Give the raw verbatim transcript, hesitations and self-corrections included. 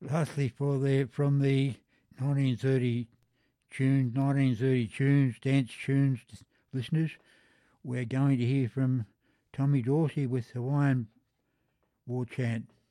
Lastly, for the from the nineteen thirty tunes, nineteen thirty tunes, dance tunes listeners, we're going to hear from Tommy Dorsey with Hawaiian War Chant.